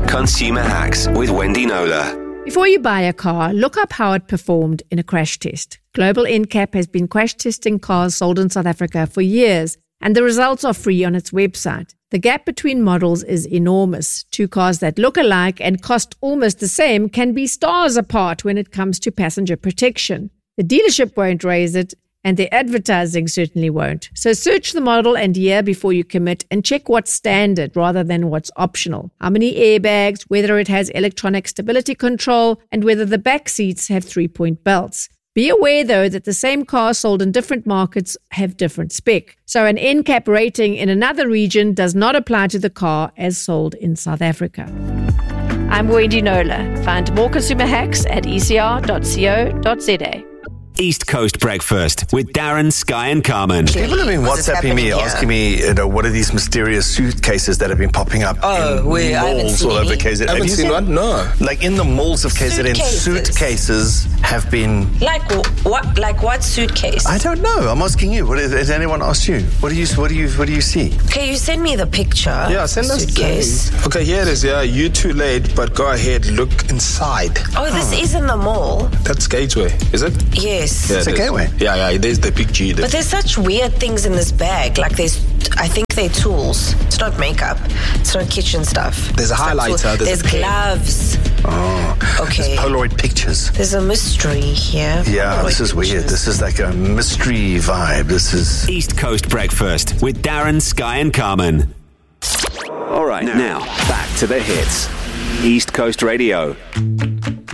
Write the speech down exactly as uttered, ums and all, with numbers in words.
Consumer Hacks with Wendy Knowler. Before you buy a car, look up how it performed in a crash test. Global N C A P has been crash testing cars sold in South Africa for years, and the results are free on its website. The gap between models is enormous. Two cars that look alike and cost almost the same can be stars apart when it comes to passenger protection. The dealership won't raise it, and the advertising certainly won't. So search the model and year before you commit and check what's standard rather than what's optional. How many airbags, whether it has electronic stability control, and whether the back seats have three-point belts. Be aware, though, that the same cars sold in different markets have different spec. So an N C A P rating in another region does not apply to the car as sold in South Africa. I'm Wendy Knowler. Find more consumer hacks at e c r dot co dot z a. East Coast Breakfast with Darren, Sky and Carmen. People have been WhatsApping me, here? asking me, you know, what are these mysterious suitcases that have been popping up oh, in wait, malls all over K Z N? I haven't seen one, no. Like in the malls of K Z N, Suitcases. suitcases have been... Like what? Like what suitcase? I don't know. I'm asking you. What is, has anyone asked you? What do you, what do you, what do you see? Okay, you send me the picture. Yeah, send us suitcase. the Okay, here it is. Yeah, you too late, but go ahead, look inside. Oh, this oh. is in the mall. That's Gateway, is it? Yes. Yeah, it's a Gateway. Yeah, yeah, there's the big G there. But there's such weird things in this bag. Like there's, I think they're tools. It's not makeup. It's not kitchen stuff. There's a it's highlighter. There's, there's gloves. Oh, okay. There's Polaroid pictures. There's a mystery here. Yeah, Polaroid this is pictures. weird. This is like a mystery vibe. This is... East Coast Breakfast with Darren, Sky and Carmen. All right, now, back to the hits. East Coast Radio.